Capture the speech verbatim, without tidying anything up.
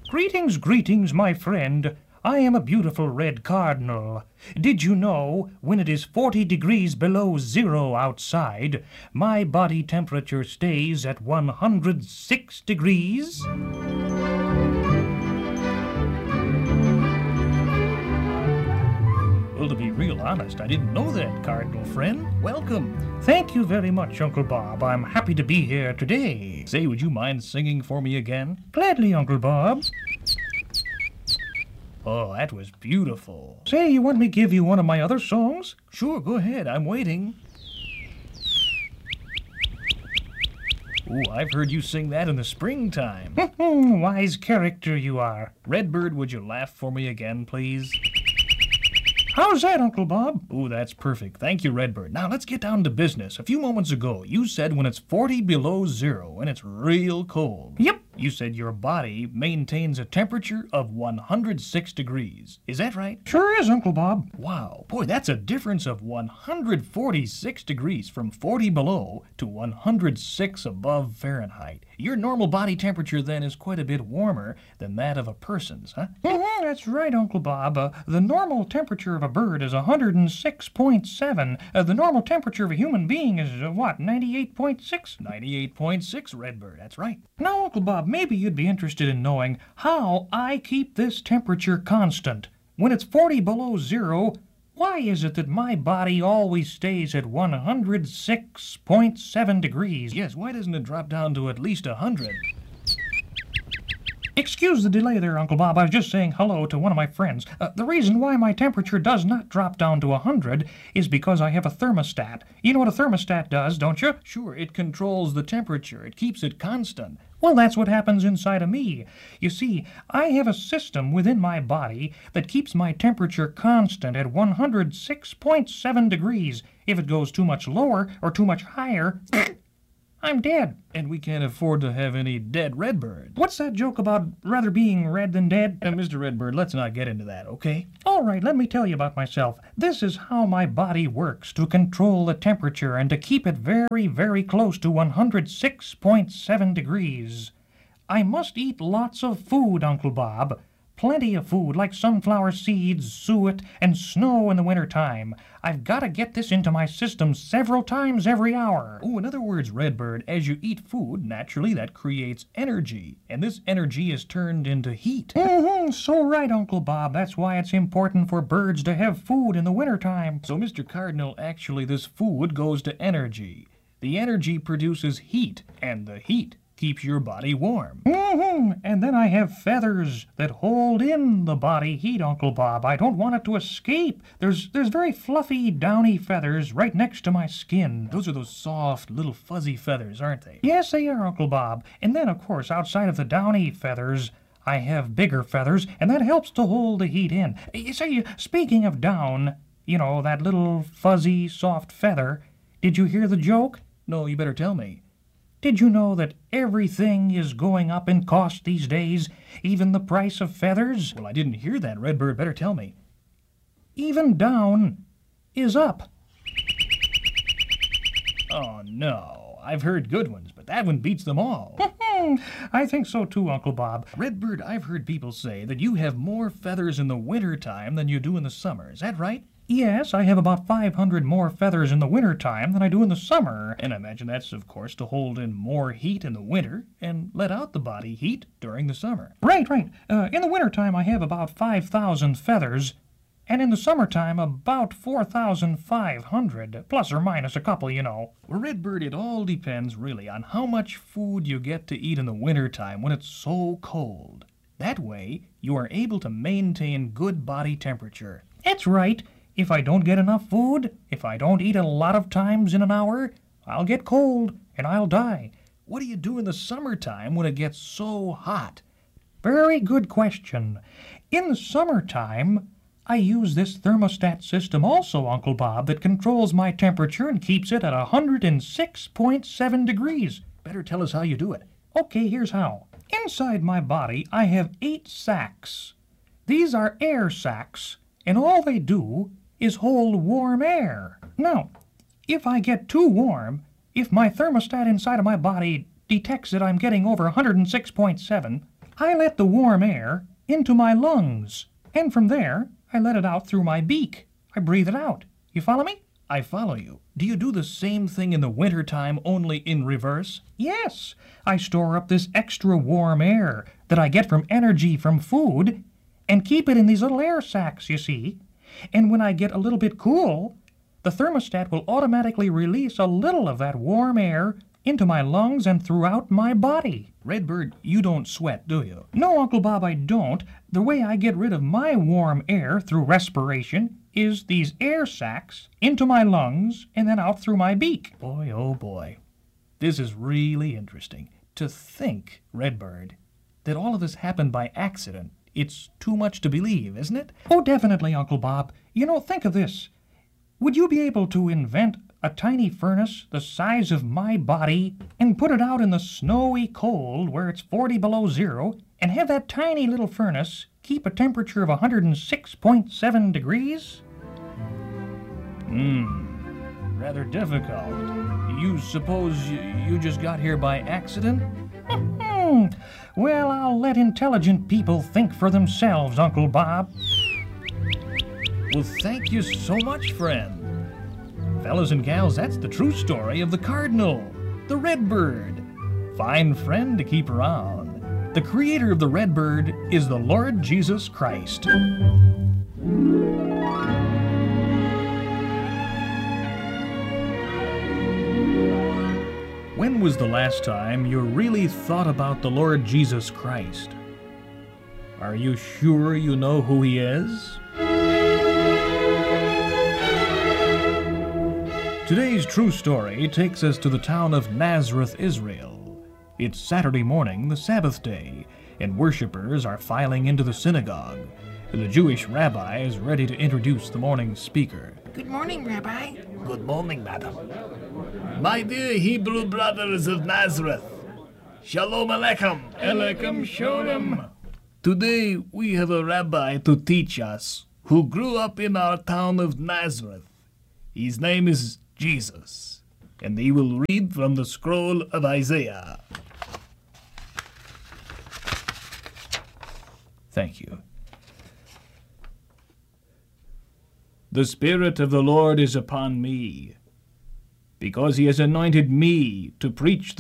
Greetings, greetings, my friend. I am a beautiful red cardinal. Did you know, when it is forty degrees below zero outside, my body temperature stays at one hundred six degrees? Well, to be real honest, I didn't know that, Cardinal friend. Welcome. Thank you very much, Uncle Bob. I'm happy to be here today. Say, would you mind singing for me again? Gladly, Uncle Bob. Oh, that was beautiful. Say, you want me to give you one of my other songs? Sure, go ahead. I'm waiting. Ooh, I've heard you sing that in the springtime. Wise character you are. Redbird, would you laugh for me again, please? How's that, Uncle Bob? Ooh, that's perfect. Thank you, Redbird. Now, let's get down to business. A few moments ago, you said when it's forty below zero and it's real cold. Yep. You said your body maintains a temperature of one hundred six degrees. Is that right? Sure is, Uncle Bob. Wow. Boy, that's a difference of one hundred forty-six degrees from forty below to one hundred six above Fahrenheit. Your normal body temperature, then, is quite a bit warmer than that of a person's, huh? Mm-hmm, that's right, Uncle Bob. Uh, the normal temperature of a bird is one hundred six point seven. Uh, the normal temperature of a human being is, uh, what, ninety-eight point six? ninety-eight point six, Redbird. That's right. Now, Uncle Bob, maybe you'd be interested in knowing how I keep this temperature constant. When it's forty below zero, why is it that my body always stays at one hundred six point seven degrees? Yes, why doesn't it drop down to at least one hundred? Excuse the delay there, Uncle Bob. I was just saying hello to one of my friends. Uh, the reason why my temperature does not drop down to one hundred is because I have a thermostat. You know what a thermostat does, don't you? Sure, it controls the temperature. It keeps it constant. Well, that's what happens inside of me. You see, I have a system within my body that keeps my temperature constant at one hundred six point seven degrees. If it goes too much lower or too much higher, I'm dead. And we can't afford to have any dead Redbirds. What's that joke about rather being red than dead? Uh, Mister Redbird, let's not get into that, okay? All right, let me tell you about myself. This is how my body works to control the temperature and to keep it very, very close to one hundred six point seven degrees. I must eat lots of food, Uncle Bob. Plenty of food, like sunflower seeds, suet, and snow in the wintertime. I've got to get this into my system several times every hour. Oh, in other words, Redbird, as you eat food, naturally that creates energy, and this energy is turned into heat. Mm-hmm, so right, Uncle Bob. That's why it's important for birds to have food in the wintertime. So, Mister Cardinal, actually this food goes to energy. The energy produces heat, and the heat keeps your body warm. Mm-hmm. And then I have feathers that hold in the body heat, Uncle Bob. I don't want it to escape. There's there's very fluffy, downy feathers right next to my skin. Those are those soft, little fuzzy feathers, aren't they? Yes, they are, Uncle Bob. And then, of course, outside of the downy feathers, I have bigger feathers, and that helps to hold the heat in. You see, speaking of down, you know, that little fuzzy, soft feather, did you hear the joke? No, you better tell me. Did you know that everything is going up in cost these days, even the price of feathers? Well, I didn't hear that, Redbird. Better tell me. Even down is up. Oh, no. I've heard good ones, but that one beats them all. I think so too, Uncle Bob. Redbird, I've heard people say that you have more feathers in the wintertime than you do in the summer. Is that right? Yes, I have about five hundred more feathers in the wintertime than I do in the summer. And I imagine that's, of course, to hold in more heat in the winter and let out the body heat during the summer. Right, right. Uh, in the wintertime, I have about five thousand feathers, and in the summertime, about four thousand five hundred, plus or minus a couple, you know. Well, Redbird, it all depends, really, on how much food you get to eat in the wintertime when it's so cold. That way, you are able to maintain good body temperature. That's right. If I don't get enough food, if I don't eat a lot of times in an hour, I'll get cold and I'll die. What do you do in the summertime when it gets so hot? Very good question. In the summertime, I use this thermostat system also, Uncle Bob, that controls my temperature and keeps it at one hundred six point seven degrees. Better tell us how you do it. Okay, here's how. Inside my body, I have eight sacs. These are air sacs, and all they do is hold warm air. Now, if I get too warm, if my thermostat inside of my body detects that I'm getting over one hundred six point seven, I let the warm air into my lungs, and from there I let it out through my beak. I breathe it out. You follow me? I follow you. Do you do the same thing in the wintertime, only in reverse? Yes. I store up this extra warm air that I get from energy from food and keep it in these little air sacs, you see. And when I get a little bit cool, the thermostat will automatically release a little of that warm air into my lungs and throughout my body. Redbird, you don't sweat, do you? No, Uncle Bob, I don't. The way I get rid of my warm air through respiration is these air sacs into my lungs and then out through my beak. Boy, oh boy. This is really interesting. To think, Redbird, that all of this happened by accident. It's too much to believe, isn't it? Oh, definitely, Uncle Bob. You know, think of this. Would you be able to invent a tiny furnace the size of my body and put it out in the snowy cold where it's forty below zero and have that tiny little furnace keep a temperature of one hundred six point seven degrees? Hmm, rather difficult. You suppose you, you just got here by accident? Well, I'll let intelligent people think for themselves, Uncle Bob. Well, thank you so much, friend. Fellas and gals, that's the true story of the Cardinal, the Redbird. Fine friend to keep around. The creator of the Redbird is the Lord Jesus Christ. When was the last time you really thought about the Lord Jesus Christ? Are you sure you know who he is? Today's true story takes us to the town of Nazareth, Israel. It's Saturday morning, the Sabbath day, and worshipers are filing into the synagogue. The Jewish rabbi is ready to introduce the morning's speaker. Good morning, Rabbi. Good morning, madam. My dear Hebrew brothers of Nazareth, Shalom Aleichem. Aleichem Shalom. Today we have a rabbi to teach us who grew up in our town of Nazareth. His name is Jesus, and he will read from the scroll of Isaiah. Thank you. The Spirit of the Lord is upon me, because he has anointed me to preach the